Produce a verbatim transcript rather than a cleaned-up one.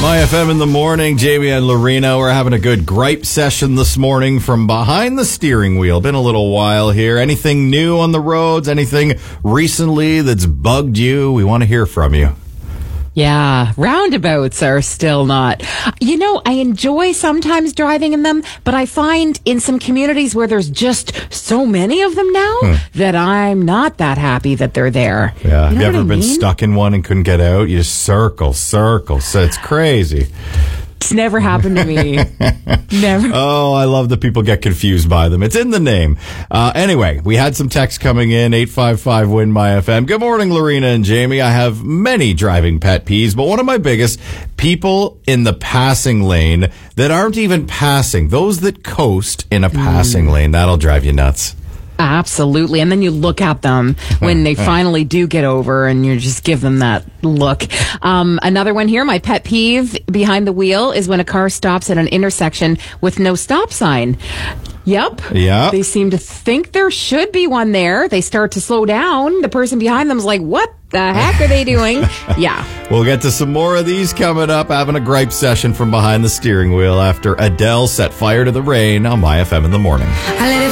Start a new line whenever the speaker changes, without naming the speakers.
My F M in the morning, Jamie and Lorena. We're having a good gripe session this morning from behind the steering wheel. Been a little while here. Anything new on the roads? Anything recently that's bugged you? We want to hear from you.
Yeah, roundabouts are still not. You know, I enjoy sometimes driving in them, but I find in some communities where there's just so many of them now hmm. that I'm not that happy that they're there.
Yeah,
you know
have you ever
I
been
mean?
stuck in one and couldn't get out? You just circle, circle. So it's crazy.
It's never happened to me. Never.
Oh, I love that people get confused by them. It's in the name. Uh, anyway, we had some texts coming in, eight five five, W I N, M Y F M. Good morning, Lorena and Jamie. I have many driving pet peeves, but one of my biggest, people in the passing lane that aren't even passing. Those that coast in a passing mm. lane. That'll drive you nuts.
Absolutely. And then you look at them when they finally do get over and you just give them that look. Um, another one here, my pet peeve behind the wheel is when a car stops at an intersection with no stop sign. Yep.
Yeah.
They seem to think there should be one there. They start to slow down. The person behind them's like, what the heck are they doing? Yeah.
We'll get to some more of these coming up. Having a gripe session from behind the steering wheel after Adele set fire to the rain on My F M in the morning. I let it